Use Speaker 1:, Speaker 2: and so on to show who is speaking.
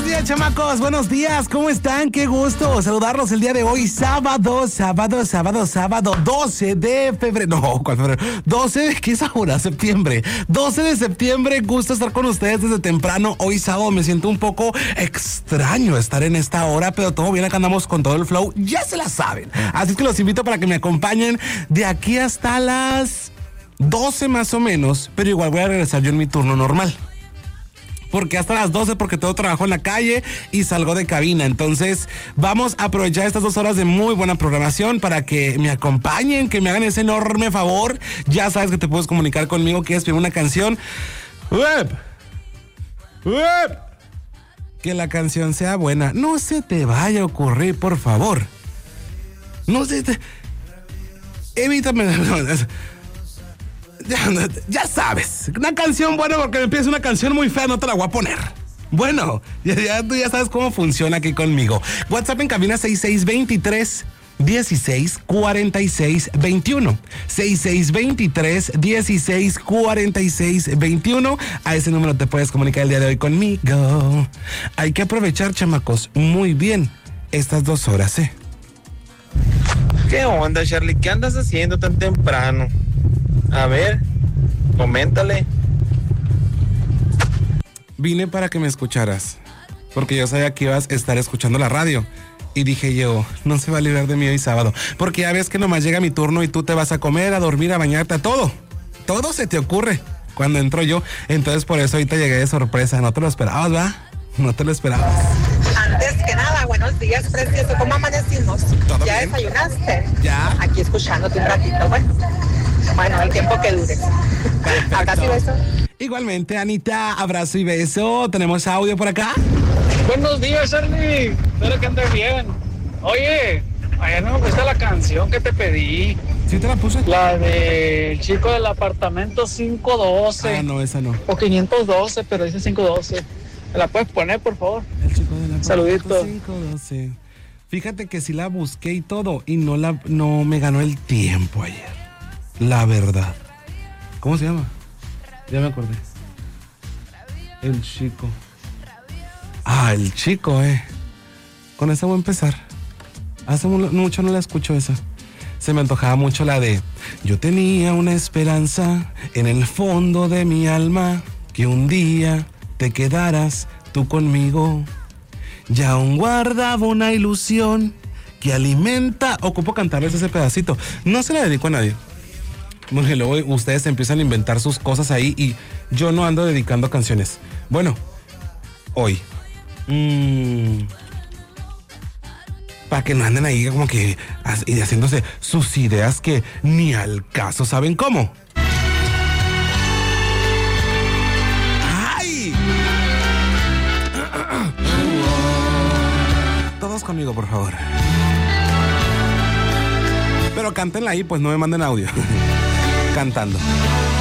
Speaker 1: Buenos días, chamacos, buenos días, ¿cómo están? Qué gusto saludarlos el día de hoy, sábado, 12 de febrero, no, ¿cuál febrero? 12, ¿qué es ahora? Septiembre, 12 de septiembre, gusto estar con ustedes desde temprano, hoy sábado me siento un poco extraño estar en esta hora, pero todo bien, acá andamos con todo el flow, ya se la saben, así que los invito para que me acompañen de aquí hasta las 12 más o menos, pero igual voy a regresar yo en mi turno normal. Porque hasta las 12, porque todo trabajo en la calle y salgo de cabina. Entonces, vamos a aprovechar estas 2 horas de muy buena programación para que me acompañen, que me hagan ese enorme favor. Ya sabes que te puedes comunicar conmigo, quieres pedir una canción. Que la canción sea buena. No se te vaya a ocurrir, por favor. No se te... Evítame... Ya sabes, una canción buena porque me pides una canción muy fea, no te la voy a poner. Bueno, tú ya sabes cómo funciona aquí conmigo. WhatsApp en cabina 6623 164621 6623-1646-21. A ese número te puedes comunicar el día de hoy conmigo. Hay que aprovechar, chamacos, muy bien estas 2 horas, ¿eh?
Speaker 2: ¿Qué onda, Charlie? ¿Qué andas haciendo tan temprano? A ver, coméntale.
Speaker 1: Vine para que me escucharas, porque yo sabía que ibas a estar escuchando la radio. Y dije yo, no se va a librar de mí hoy sábado, porque ya ves que nomás llega mi turno y tú te vas a comer, a dormir, a bañarte, a todo. Todo se te ocurre cuando entro yo. Entonces por eso ahorita llegué de sorpresa. No te lo esperabas, ¿verdad? No te lo esperabas.
Speaker 3: Antes que nada, buenos días, precioso. ¿Cómo amanecimos? ¿Ya
Speaker 1: bien?
Speaker 3: desayunaste?
Speaker 1: Ya.
Speaker 3: Aquí escuchándote un ratito, bueno, el tiempo que dure. Acá y beso.
Speaker 1: Igualmente, Anita, abrazo y beso. ¿Tenemos audio por acá?
Speaker 4: Buenos días, Charlie. Espero que andes bien. Oye, ayer no me gusta la canción que te pedí.
Speaker 1: ¿Sí te la puse?
Speaker 4: La del chico del apartamento 512.
Speaker 1: Ah, no, esa no.
Speaker 4: O 512, pero dice 512. ¿Me la puedes poner, por favor?
Speaker 1: El chico de la
Speaker 4: Saludito.
Speaker 1: 512. Fíjate que sí la busqué y todo y no me ganó el tiempo ayer. La verdad. ¿Cómo se llama? Ya me acordé. El chico. Ah, el chico, Con esa voy a empezar. Hace mucho no la escucho esa. Se me antojaba mucho la de: yo tenía una esperanza en el fondo de mi alma, que un día te quedaras tú conmigo. Ya aún guardaba una ilusión que alimenta. Ocupo cantarles ese pedacito. No se la dedico a nadie, porque luego ustedes empiezan a inventar sus cosas ahí y yo no ando dedicando canciones. Bueno, hoy para que no anden ahí como que haciéndose sus ideas que ni al caso saben cómo. ¡Ay! Todos conmigo, por favor. Pero cántenla ahí, pues no me manden audio. Cantando.